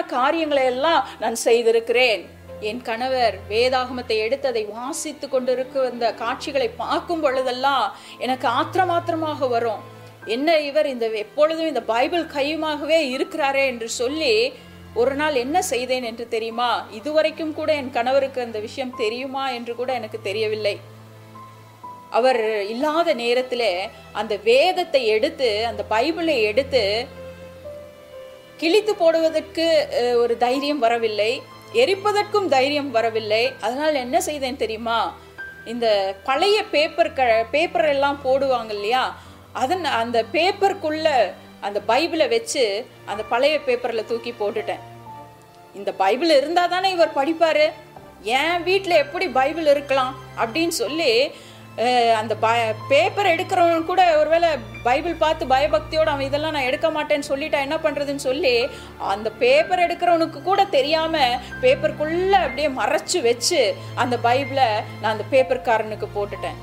காரியங்களை எல்லாம் நான் செய்திருக்கிறேன். என் கணவர் வேதாகமத்தை எடுத்து அதை வாசித்து கொண்டிருக்க அந்த காட்சிகளை பார்க்கும் பொழுதெல்லாம் எனக்கு ஆத்திரமாத்திரமாக வரும். என்ன இவர் எப்பொழுதும் இந்த பைபிள் கையுமாகவே இருக்கிறாரே என்று சொல்லி ஒரு நாள் என்ன செய்தேன் என்று தெரியுமா? இதுவரைக்கும் கூட என் கணவருக்கு அந்த விஷயம் தெரியுமா என்று கூட எனக்கு தெரியவில்லை. அவர் இல்லாத நேரத்தில் அந்த வேதத்தை எடுத்து, அந்த பைபிளை எடுத்து கிழித்து போடுவதற்கு ஒரு தைரியம் வரவில்லை, எரிப்பதற்கும் தைரியம் வரவில்லை. அதனால் என்ன செய்தேன் தெரியுமா? இந்த பழைய பேப்பர் எல்லாம் போடுவாங்க இல்லையா, அந்த பேப்பருக்குள்ள அந்த பைபிளை வச்சு அந்த பழைய பேப்பரில் தூக்கி போட்டுட்டேன். இந்த பைபிள் இருந்தால் தானே இவர் படிப்பார், என் வீட்டில் எப்படி பைபிள் இருக்கலாம் அப்படின்னு சொல்லி அந்த பேப்பர் எடுக்கிறவன் கூட ஒருவேளை பைபிள் பார்த்து பயபக்தியோடு அவன் இதெல்லாம் நான் எடுக்க மாட்டேன்னு சொல்லிட்டா என்ன பண்ணுறதுன்னு சொல்லி அந்த பேப்பர் எடுக்கிறவனுக்கு கூட தெரியாமல் பேப்பருக்குள்ளே அப்படியே மறைச்சு வச்சு அந்த பைபிளை நான் அந்த பேப்பர்காரனுக்கு போட்டுட்டேன்.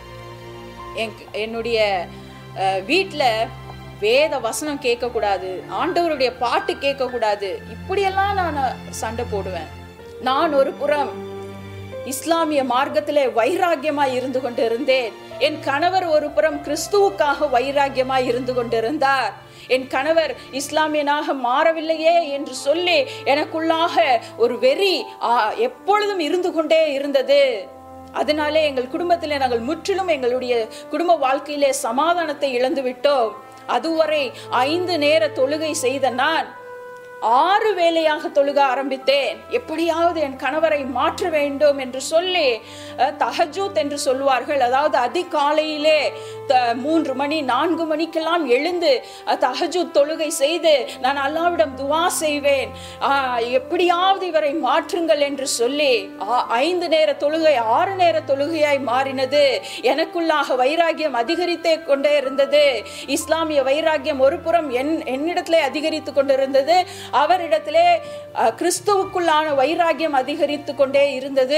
என்னுடைய வீட்டில் வேத வசனம் கேட்கக்கூடாது, ஆண்டவருடைய பாட்டு கேட்கக்கூடாது, இப்படியெல்லாம் நான் சண்டை போடுவேன். நான் ஒரு புறம் இஸ்லாமிய மார்க்கத்திலே வைராக்கியமாய் இருந்து கொண்டிருந்தேன். என் கணவர் ஒரு புறம் கிறிஸ்துவுக்காக வைராக்கியமாய் இருந்து கொண்டிருந்தார். என் கணவர் இஸ்லாமியனாக மாறவில்லையே என்று சொல்லி எனக்குள்ளாக ஒரு வெறி எப்பொழுதும் இருந்து கொண்டே இருந்தது. அதனாலே எங்கள் குடும்பத்திலே நாங்கள் முற்றிலும் எங்களுடைய குடும்ப வாழ்க்கையிலே சமாதானத்தை இழந்து விட்டோம். அதுவரை 5 நேர தொழுகை செய்த நான் 6 வேளையாக தொழுக ஆரம்பித்தேன். எப்படியாவது என் கணவரை மாற்ற வேண்டும் என்று சொல்லி தஹஜ்ஜுத் என்று சொல்வார்கள், அதாவது அதிகாலையிலே 3 மணி 4 மணிக்கெல்லாம் எழுந்து தஹஜ்ஜுத் தொழுகை செய்து நான் அல்லாஹ்விடம் துஆ செய்வேன், எப்படியாவது இவரை மாற்றுங்கள் என்று சொல்லி 5 நேர தொழுகை 6 நேர தொழுகையாய் மாறினது. எனக்குள்ளாக வைராக்கியம் அதிகரித்தே கொண்டே இருந்தது. இஸ்லாமிய வைராக்கியம் ஒரு புறம் என்னிடத்திலே அதிகரித்து கொண்டிருந்தது, அவரிடத்திலே கிறிஸ்துவுக்குள்ளான வைராக்கியம் அதிகரித்து கொண்டே இருந்தது.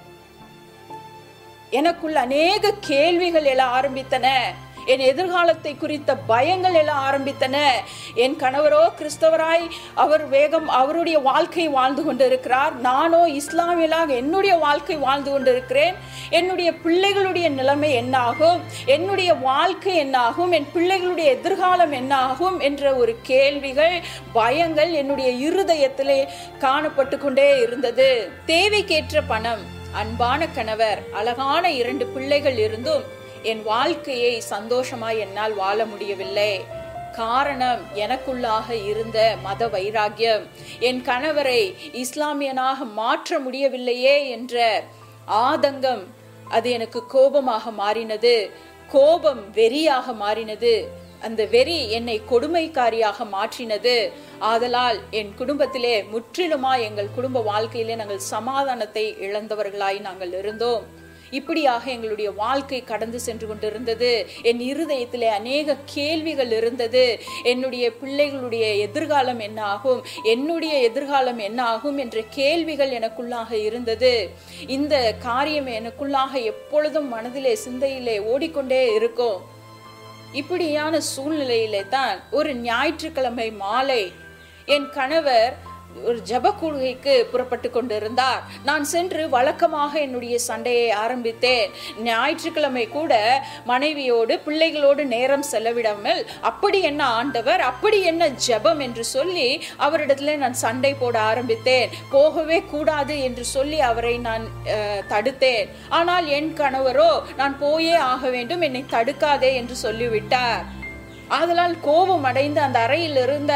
எனக்குள்ள அநேக கேள்விகள் எழ ஆரம்பித்தன. என் எதிர்காலத்தை குறித்த பயங்கள் எல்லாம் ஆரம்பித்தன. என் கணவரோ கிறிஸ்தவராய் அவருடைய வாழ்க்கை வாழ்ந்து கொண்டிருக்கிறார், நானோ இஸ்லாமியலாக என்னுடைய வாழ்க்கை வாழ்ந்து கொண்டிருக்கிறேன். என்னுடைய பிள்ளைகளுடைய நிலைமை என்னாகும், என்னுடைய வாழ்க்கை என்னாகும், என் பிள்ளைகளுடைய எதிர்காலம் என்னாகும் என்ற ஒரு கேள்விகள், பயங்கள் என்னுடைய இருதயத்திலே காணப்பட்டு கொண்டே இருந்தது. தேவைக்கேற்ற பணம், அன்பான கணவர், அழகான 2 பிள்ளைகள் இருந்தும் என் வாழ்க்கையை சந்தோஷமாய் என்னால் வாழ முடியவில்லை. காரணம் எனக்குள்ளாக இருந்த மத வைராக்கியம். என் கணவரை இஸ்லாமியனாக மாற்ற முடியவில்லையே என்ற ஆதங்கம், அது எனக்கு கோபமாக மாறினது. கோபம் வெறியாக மாறினது. அந்த வெறி என்னை கொடுமைக்காரியாக மாற்றினது. ஆதலால் என் குடும்பத்திலே முற்றிலுமாய் எங்கள் குடும்ப வாழ்க்கையிலே நாங்கள் சமாதானத்தை இழந்தவர்களாய் நாங்கள் இருந்தோம். இப்படியாக எங்களுடைய வாழ்க்கை கடந்து சென்று கொண்டிருந்தது. என் இருதயத்திலே அநேக கேள்விகள் இருந்தது. என்னுடைய பிள்ளைகளுடைய எதிர்காலம் என்ன ஆகும், என்னுடைய எதிர்காலம் என்ன ஆகும் என்ற கேள்விகள் எனக்குள்ளாக இருந்தது. இந்த காரியம் எனக்குள்ளாக எப்பொழுதும் மனதிலே சிந்தையிலே ஓடிக்கொண்டே இருக்கும். இப்படியான சூழ்நிலையிலே தான் ஒரு ஞாயிற்றுக்கிழமை மாலை என் கணவர் ஒரு ஜப கூடுகைக்கு புறப்பட்டு கொண்டிருந்தார். நான் சென்று வழக்கமாக என்னுடைய சண்டையை ஆரம்பித்தேன். ஞாயிற்றுக்கிழமை கூட மனைவியோடு பிள்ளைகளோடு நேரம் செலவிடாமல் அப்படி என்ன ஆண்டவர், அப்படி என்ன ஜபம் என்று சொல்லி அவரிடத்துல நான் சண்டை போட ஆரம்பித்தேன். போகவே கூடாது என்று சொல்லி அவரை நான் தடுத்தேன். ஆனால் என் கணவரோ நான் போயே ஆக வேண்டும், என்னை தடுக்காதே என்று சொல்லிவிட்டார். ஆதலால் கோபம் அடைந்து அந்த அறையில் இருந்த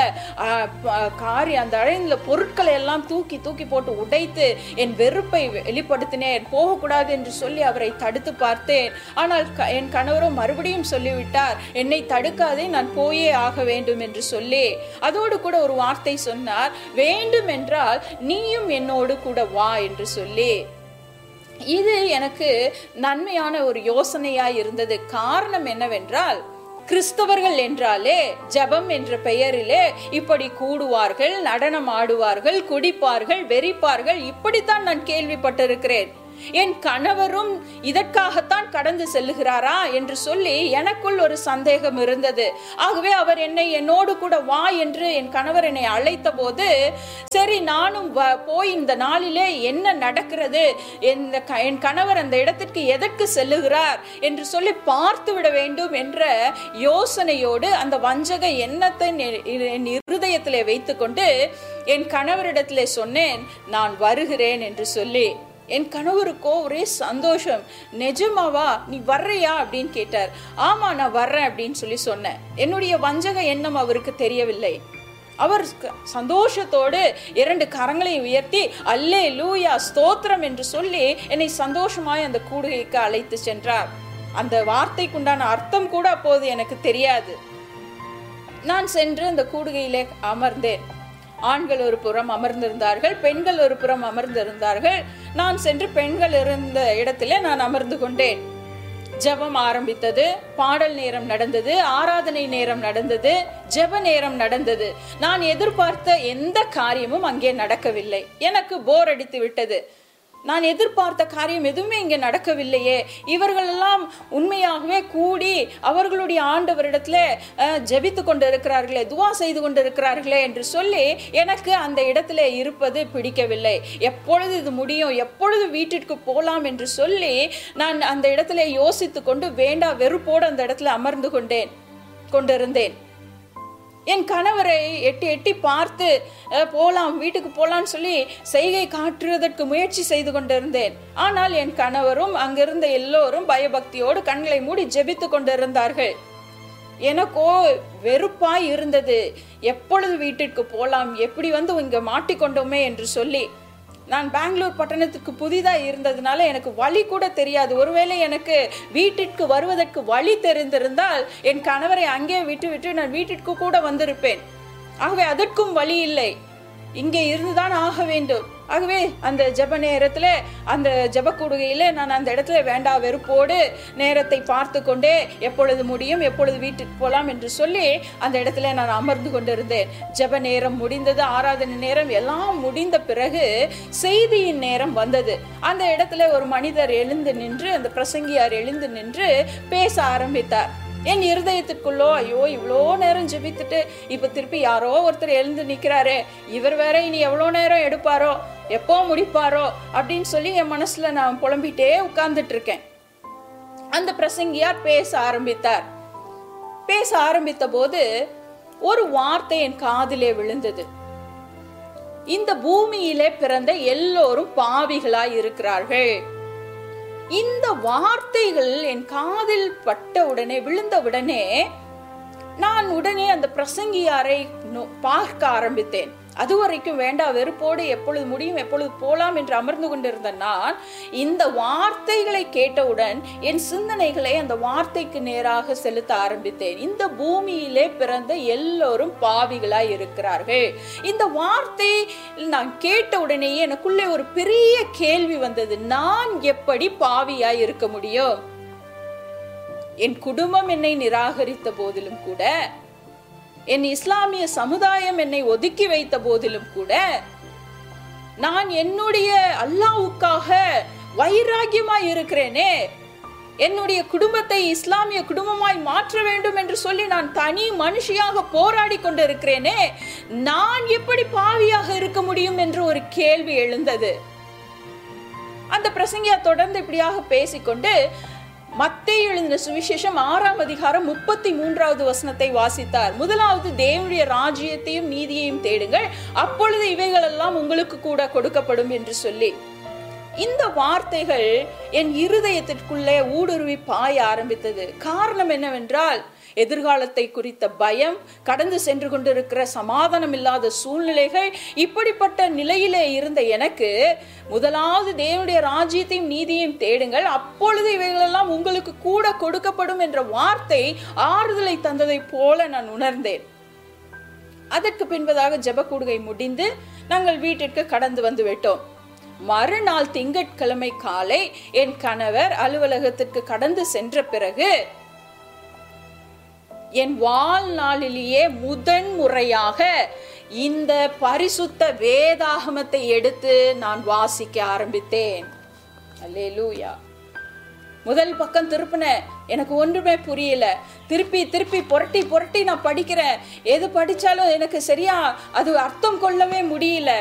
அந்த அறையில் பொருட்களை எல்லாம் தூக்கி தூக்கி போட்டு உடைத்து என் வெறுப்பை வெளிப்படுத்தினேன். போகக்கூடாது என்று சொல்லி அவரை தடுத்து பார்த்தேன். ஆனால் என் கணவரும் மறுபடியும் சொல்லிவிட்டார், என்னை தடுக்காதே, நான் போயே ஆக வேண்டும் என்று சொல்லி. அதோடு கூட ஒரு வார்த்தை சொன்னார், வேண்டும் என்றால் நீயும் என்னோடு கூட வா என்று சொல்லி. இது எனக்கு நன்மையான ஒரு யோசனையாய் இருந்தது. காரணம் என்னவென்றால், கிறிஸ்தவர்கள் என்றாலே ஜபம் என்ற பெயரிலே இப்படி கூடுவார்கள், நடனம் ஆடுவார்கள், குடிப்பார்கள், வெறிப்பார்கள், இப்படித்தான் நான் கேள்விப்பட்டிருக்கிறேன். என் கணவரும் இதற்காகத்தான் கடந்து செல்லுகிறாரா என்று சொல்லி எனக்குள் ஒரு சந்தேகம் இருந்தது. ஆகவே அவர் என்னோடு கூட வா என்று என் கணவர் என்னை அழைத்த போது, சரி நானும் போய் இந்த நாளிலே என்ன நடக்கிறது, என் கணவர் அந்த இடத்திற்கு எதற்கு செல்லுகிறார் என்று சொல்லி பார்த்து விட வேண்டும் என்ற யோசனையோடு அந்த வஞ்சக எண்ணத்தை என் இருதயத்திலே வைத்துக்கொண்டு என் கணவரிடத்திலே சொன்னேன், நான் வருகிறேன் என்று சொல்லி. என் கணவருக்கோ ஒரே சந்தோஷம். நிஜமாவா, நீ வர்றியா அப்படின்னு கேட்டார். ஆமா நான் வர்றேன் அப்படின்னு சொல்லி சொன்னேன். என்னுடைய வஞ்சக எண்ணம் அவருக்கு தெரியவில்லை. அவர் சந்தோஷத்தோடு 2 கரங்களை உயர்த்தி அல்லேலூயா ஸ்தோத்திரம் என்று சொல்லி என்னை சந்தோஷமாய் அந்த கூடுகைக்கு அழைத்து சென்றார். அந்த வார்த்தைக்குண்டான அர்த்தம் கூட அப்போது எனக்கு தெரியாது. நான் சென்று அந்த கூடுகையிலே அமர்ந்தேன். ஆண்கள் ஒரு புறம் அமர்ந்திருந்தார்கள், பெண்கள் ஒரு புறம் அமர்ந்திருந்தார்கள். நான் சென்று பெண்கள் இருந்த இடத்திலே நான் அமர்ந்து கொண்டேன். ஜெபம் ஆரம்பித்தது, பாடல் நேரம் நடந்தது, ஆராதனை நேரம் நடந்தது, ஜெப நேரம் நடந்தது. நான் எதிர்பார்த்த எந்த காரியமும் அங்கே நடக்கவில்லை. எனக்கு போர் அடித்து விட்டது. நான் எதிர்பார்த்த காரியம் எதுவுமே இங்கே நடக்கவில்லையே. இவர்கள் எல்லாம் உண்மையாகவே கூடி அவர்களுடைய ஆண்டவரிடத்துல ஜெபித்து கொண்டு இருக்கிறார்களே, துவா செய்து கொண்டு இருக்கிறார்களே என்று சொல்லி எனக்கு அந்த இடத்துல இருப்பது பிடிக்கவில்லை. எப்பொழுது இது முடியும், எப்பொழுது வீட்டிற்கு போகலாம் என்று சொல்லி நான் அந்த இடத்துல யோசித்து கொண்டு வேண்டா வெறுப்போடு அந்த இடத்துல அமர்ந்து கொண்டிருந்தேன். என் கணவரை எட்டி பார்த்து போலாம், வீட்டுக்கு போலான்னு சொல்லி செய்கை காட்டுவதற்கு முயற்சி செய்து கொண்டிருந்தேன். ஆனால் என் கணவரும் அங்கிருந்த எல்லோரும் பயபக்தியோடு கண்களை மூடி ஜெபித்து கொண்டிருந்தார்கள். எனக்கோ வெறுப்பாய் இருந்தது. எப்பொழுது வீட்டிற்கு போலாம், எப்படி இங்க மாட்டிக்கொண்டோமே என்று சொல்லி. நான் பெங்களூர் பட்டணத்துக்கு புதிதாக இருந்ததுனால எனக்கு வழி கூட தெரியாது. ஒருவேளை எனக்கு வீட்டிற்கு வருவதற்கு வழி தெரிந்திருந்தால் என் கணவரை அங்கே விட்டு நான் வீட்டிற்கு கூட வந்திருப்பேன். ஆகவே அதற்கும் வழி இல்லை. இங்கே இருந்துதான் ஆக வேண்டும். ஆகவே அந்த ஜெப நேரத்துல அந்த ஜெப கூடுகையில நான் அந்த இடத்துல வேண்டா வெறுப்போடு நேரத்தை பார்த்து கொண்டே எப்பொழுது முடியும், எப்பொழுது வீட்டுக்கு போலாம் என்று சொல்லி அந்த இடத்துல நான் அமர்ந்து கொண்டிருந்தேன். ஜெப நேரம் முடிந்தது, ஆராதனை நேரம் எல்லாம் முடிந்த பிறகு செய்தியின் நேரம் வந்தது. அந்த இடத்துல ஒரு மனிதர் எழுந்து நின்று, அந்த பிரசங்கியார் எழுந்து நின்று பேச ஆரம்பித்தார். என் இருதயத்திற்குள்ளோ, ஐயோ இவ்வளோ நேரம் ஜெபித்துட்டு இப்ப திருப்பி யாரோ ஒருத்தர் எழுந்து நிக்கிறாரு, இவர் வேற இனி எவ்வளோ நேரம் எடுப்பாரோ, எப்போ முடிப்பாரோ அப்படின்னு சொல்லி என் மனசுல நான் புலம்பிட்டே உட்கார்ந்துட்டு இருக்கேன். அந்த பிரசங்கியார் பேச ஆரம்பித்தார். பேச ஆரம்பித்த போது ஒரு வார்த்தை என் காதிலே விழுந்தது. இந்த பூமியிலே பிறந்த எல்லோரும் பாவிகளாய் இருக்கிறார்கள். இந்த வார்த்தைகள் என் காதில் பட்ட உடனே, விழுந்த உடனே நான் உடனே அந்த பிரசங்கியாரை பார்க்க ஆரம்பித்தேன். அதுவரைக்கும் வேண்டா வெறுப்போடு எப்பொழுது முடியும், எப்பொழுது போலாம் என்று அமர்ந்து கொண்டிருந்த நான் இந்த வார்த்தைகளை கேட்டவுடன் என் சிந்தனைகளை அந்த வார்த்தைக்கு நேராக செலுத்த ஆரம்பித்தேன். இந்த பூமியிலே பிறந்த எல்லோரும் பாவிகளாய் இருக்கிறார்கள். இந்த வார்த்தை நான் கேட்ட உடனேயே எனக்குள்ளே ஒரு பெரிய கேள்வி வந்தது. நான் எப்படி பாவியாய் இருக்க முடியும்? என் குடும்பம் என்னை நிராகரித்த போதிலும் கூட, என் இஸ்லாமிய சமுதாயம் என்னை ஒதுக்கி வைத்த போதிலும் கூட, நான் என்னுடைய அல்லாஹ்வுக்காக வைராகியமாய் இருக்கிறேனே, என்னுடைய குடும்பத்தை இஸ்லாமிய குடும்பமாய் மாற்ற வேண்டும் என்று சொல்லி நான் தனி மனுஷியாக போராடி கொண்டு இருக்கிறேனே, நான் எப்படி பாவியாக இருக்க முடியும் என்று ஒரு கேள்வி எழுந்தது. அந்த பிரசங்கியா தொடர்ந்து இப்படியாக பேசிக்கொண்டு மத்தேயு எழுதின சுவிசேஷம் 6ஆம் அதிகாரம் 33வது வசனத்தை வாசித்தார். முதலாவது தேவனுடைய ராஜ்யத்தையும் நீதியையும் தேடுங்கள், அப்பொழுது இவைகள் எல்லாம் உங்களுக்கு கூட கொடுக்கப்படும் என்று சொல்லி. இந்த வார்த்தைகள் என் இருதயத்திற்குள்ளே ஊடுருவி பாய ஆரம்பித்தது. காரணம் என்னவென்றால், எதிர்காலத்தை குறித்த பயம், கடந்து சென்று கொண்டிருக்கிற சமாதானம் இல்லாத சூழ்நிலைகள், இப்படிப்பட்ட நிலையிலே இருந்த எனக்கு முதலாவது தேவனுடைய ராஜ்யத்தையும் நீதியையும் தேடுங்கள், அப்பொழுது இவைகளெல்லாம் உங்களுக்கு கூட கொடுக்கப்படும் என்ற வார்த்தை ஆறுதலை தந்ததை போல நான் உணர்ந்தேன். அதற்கு பின்பதாக ஜெப கூடுகை முடிந்து நாங்கள் வீட்டிற்கு கடந்து வந்து விட்டோம். மறுநாள் திங்கட்கிழமை காலை என் கணவர் அலுவலகத்திற்கு கடந்து சென்ற பிறகு என் வாழ்நாளிலேயே முதன்முறையாக இந்த பரிசுத்த வேதாகமத்தை எடுத்து நான் வாசிக்க ஆரம்பித்தேன். அல்லேலூயா. முதல் பக்கம் திருப்பின, எனக்கு ஒன்றுமே புரியல. திருப்பி திருப்பி புரட்டி புரட்டி நான் படிக்கிறேன். எது படிச்சாலும் எனக்கு சரியா அது அர்த்தம் கொள்ளவே முடியல.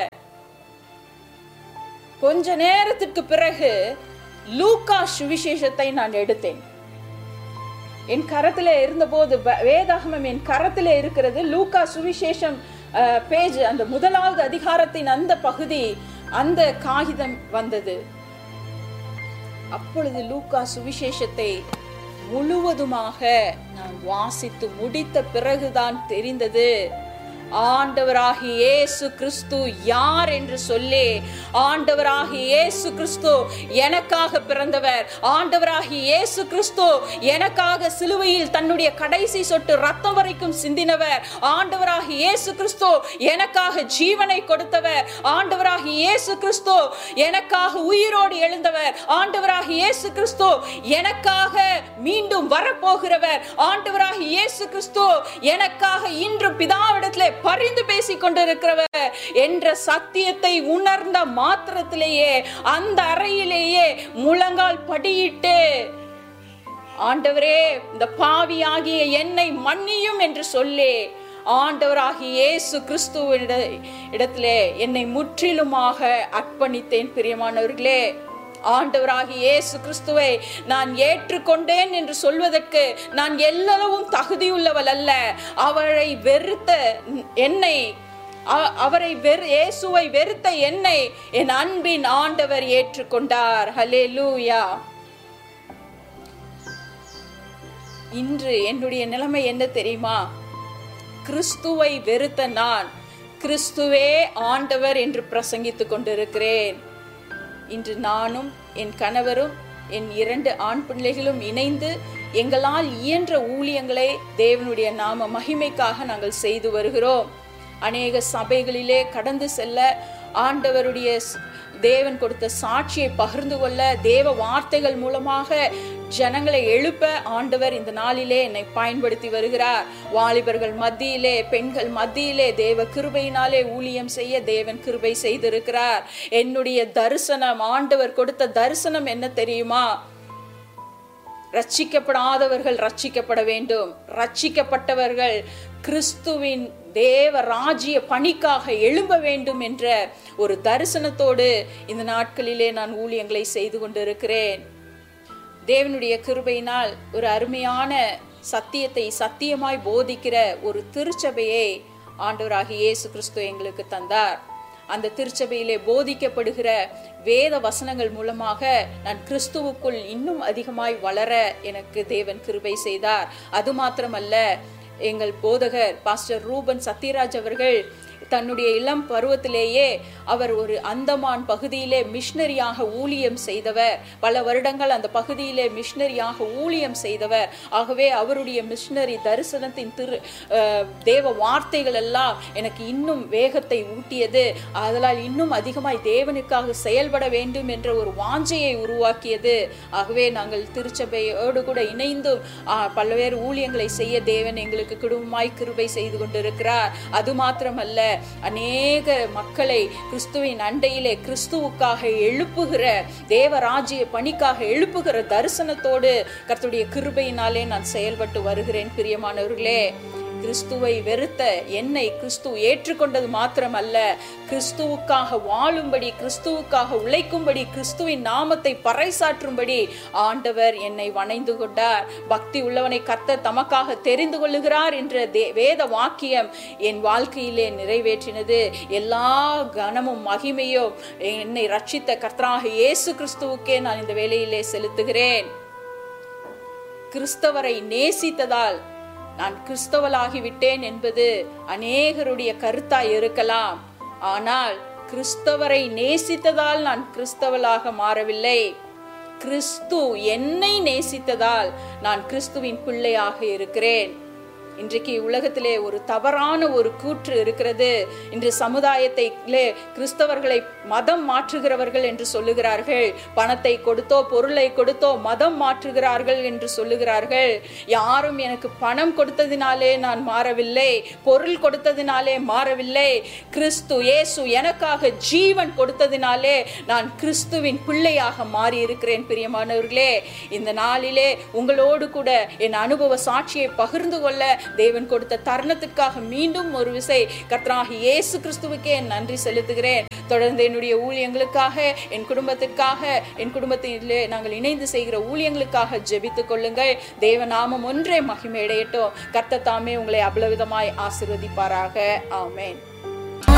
கொஞ்ச நேரத்துக்கு பிறகு லூக்கா சுவிசேஷத்தை நான் எடுத்தேன். என் கரத்துல இருந்தபோது, வேதாகமம் என் கரத்துல இருக்கிறது. லூக்கா சுவிசேஷம் பேஜ், அந்த முதலாவது அதிகாரத்தின் அந்த பகுதி, அந்த காகிதம் வந்தது. அப்பொழுது லூக்கா சுவிசேஷத்தை முழுவதுமாக நான் வாசித்து முடித்த பிறகுதான் தெரிந்தது, ஆண்டவராகிய இயேசு கிறிஸ்து யார் என்று சொல்லி, ஆண்டவராகிய இயேசு கிறிஸ்து எனக்காக பிறந்தவர், ஆண்டவராகிய இயேசு கிறிஸ்து எனக்காக சிலுவையில் தன்னுடைய கடைசி சொட்டு ரத்தம் வரைக்கும் சிந்தினவர், ஆண்டவராகிய இயேசு கிறிஸ்து எனக்காக ஜீவனை கொடுத்தவர், ஆண்டவராகிய இயேசு கிறிஸ்து எனக்காக உயிரோடு எழுந்தவர், ஆண்டவராகிய இயேசு கிறிஸ்து எனக்காக மீண்டும் வரப்போகிறவர், ஆண்டவராகிய இயேசு கிறிஸ்து எனக்காக இன்று பிதாவிடத்திலே பரிந்து பேசிக் கொண்டிருக்கிறவர் என்ற சத்தியத்தை உணர்ந்த மாத்திரத்திலேயே அந்த அறையிலேயே முழங்கால் படியிட்டு, ஆண்டவரே இந்த பாவியாகிய என்னை மன்னியும் என்று சொல்லி ஆண்டவராகிய இயேசு கிறிஸ்துவின் இடத்திலே என்னை முற்றிலுமாக அர்ப்பணித்தேன். பிரியமானவர்களே, ஆண்டவராகிய இயேசு கிறிஸ்துவை நான் ஏற்றுக்கொண்டேன் என்று சொல்வதற்கு நான் எல்லளவும் தகுதியுள்ளவள் அல்ல. அவரை வெறுத்த என்னை, இயேசுவை வெறுத்த என்னை என் அன்பின் ஆண்டவர் ஏற்றுக்கொண்டார். ஹல்லேலூயா. இன்று என்னுடைய நிலைமை என்ன தெரியுமா? கிறிஸ்துவை வெறுத்த நான் கிறிஸ்துவே ஆண்டவர் என்று பிரசங்கித்துக் கொண்டிருக்கிறேன். இன்று நானும் என் கணவரும் என் 2 ஆண் பிள்ளைகளும் இணைந்து எங்களால் இயன்ற ஊழியங்களை தேவனுடைய நாம மகிமைக்காக நாங்கள் செய்து வருகிறோம். அநேக சபைகளிலே கடந்து செல்ல, ஆண்டவருடைய தேவன் கொடுத்த சாட்சியை பகிர்ந்து கொள்ள, தேவ வார்த்தைகள் மூலமாக ஜனங்களை எழுப்ப ஆண்டவர் இந்த நாளிலே என்னை பயன்படுத்தி வருகிறார். வாலிபர்கள் மத்தியிலே, பெண்கள் மத்தியிலே தேவ கிருபையினாலே ஊழியம் செய்ய தேவன் கிருபை செய்திருக்கிறார். என்னுடைய தரிசனம், ஆண்டவர் கொடுத்த தரிசனம் என்ன தெரியுமா? ரட்சிக்கப்படாதவர்கள் ரட்சிக்கப்பட வேண்டும், ரட்சிக்கப்பட்டவர்கள் கிறிஸ்துவின் தேவ ராஜ்ய பணிக்காக எழும்ப வேண்டும் என்ற ஒரு தரிசனத்தோடு இந்த நாட்களிலே நான் ஊழியங்களை செய்து கொண்டிருக்கிறேன். தேவனுடைய கிருபையினால் ஒரு அருமையான சத்தியத்தை சத்தியமாய் போதிக்கிற ஒரு திருச்சபையை ஆண்டவராகிய இயேசு கிறிஸ்து எங்களுக்கு தந்தார். அந்த திருச்சபையிலே போதிக்கப்படுகிற வேத வசனங்கள் மூலமாக நான் கிறிஸ்துவுக்குள் இன்னும் அதிகமாய் வளர எனக்கு தேவன் கிருபை செய்தார். அது மாத்திரமல்ல, எங்கள் போதகர் பாஸ்டர் ரூபன் சத்யராஜ் அவர்கள் தன்னுடைய இளம் பருவத்திலேயே அவர் ஒரு அந்தமான் பகுதியிலே மிஷனரியாக ஊழியம் செய்தவர். பல வருடங்கள் அந்த பகுதியிலே மிஷனரியாக ஊழியம் செய்தவர். ஆகவே அவருடைய மிஷனரி தரிசனத்தின் தேவ வார்த்தைகள் எல்லாம் எனக்கு இன்னும் வேகத்தை ஊட்டியது. அதனால் இன்னும் அதிகமாய் தேவனுக்காக செயல்பட வேண்டும் என்ற ஒரு வாஞ்சையை உருவாக்கியது. ஆகவே நாங்கள் திருச்சபையோடு கூட இணைந்தும் பல்வேறு ஊழியங்களை செய்ய தேவன் எங்களுக்கு குடும்பமாய் கிருபை செய்து கொண்டிருக்கிறார். அது மாத்திரமல்ல, அநேக மக்களை கிறிஸ்துவின் அண்டையிலே கிறிஸ்துவுக்காக எழுப்புகிற, தேவராஜ்ய பணிக்காக எழுப்புகிற தரிசனத்தோடு கர்த்தருடைய கிருபையினாலே நான் செயல்பட்டு வருகிறேன். பிரியமானவர்களே, கிறிஸ்துவை வெறுத்த என்னை கிறிஸ்து ஏற்றுக்கொண்டது மாத்திரமல்ல, கிறிஸ்துவுக்காக வாழும்படி, கிறிஸ்துவுக்காக உழைக்கும்படி, கிறிஸ்துவின் நாமத்தை பறைசாற்றும்படி ஆண்டவர் என்னை வணைந்து கொண்டார். பக்தி உள்ளவனை கர்த்தர் தமக்காக தெரிந்து கொள்ளுகிறார் என்ற வேத வாக்கியம் என் வாழ்க்கையிலே நிறைவேற்றினது. எல்லா கனமும் மகிமையும் என்னை ரட்சித்த கர்த்தராகிய இயேசு கிறிஸ்துவுக்கே நான் இந்த வேளையிலே செலுத்துகிறேன். கிறிஸ்தவரை நேசித்ததால் நான் கிறிஸ்தவளாகிவிட்டேன் என்பது அநேகருடைய கருத்தாய் இருக்கலாம். ஆனால் கிறிஸ்தவரை நேசித்ததால் நான் கிறிஸ்தவளாக மாறவில்லை. கிறிஸ்து என்னை நேசித்ததால் நான் கிறிஸ்துவின் பிள்ளையாக இருக்கிறேன். இன்றைக்கு உலகத்திலே ஒரு தவறான ஒரு கூற்று இருக்கிறது. இன்று சமுதாயத்திலே கிறிஸ்தவர்களை மதம் மாற்றுகிறவர்கள் என்று சொல்லுகிறார்கள். பணத்தை கொடுத்தோ பொருளை கொடுத்தோ மதம் மாற்றுகிறார்கள் என்று சொல்லுகிறார்கள். யாரும் எனக்கு பணம் கொடுத்ததினாலே நான் மாறவில்லை, பொருள் கொடுத்ததினாலே மாறவில்லை. கிறிஸ்து இயேசு எனக்காக ஜீவன் கொடுத்ததினாலே நான் கிறிஸ்துவின் பிள்ளையாக மாறி இருக்கிறேன். பிரியமானவர்களே, இந்த நாளிலே உங்களோடு கூட என் அனுபவ சாட்சியை பகிர்ந்து கொள்ள தேவன் கொடுத்த தருணத்திற்காக மீண்டும் ஒரு விசை கர்த்தராகிய இயேசு கிறிஸ்துவுக்கே நன்றி செலுத்துகிறேன். தொடர்ந்து என்னுடைய ஊழியங்களுக்காக, என் குடும்பத்திற்காக, என் குடும்பத்திலே நாங்கள் இணைந்து செய்கிற ஊழியங்களுக்காக ஜெபித்துக் கொள்ளுங்கள். தேவ நாமம் ஒன்றே மகிமையடையட்டும். கர்த்தர் தாமே உங்களை அபலவிதமாய் ஆசீர்வதிப்பாராக. ஆமென்.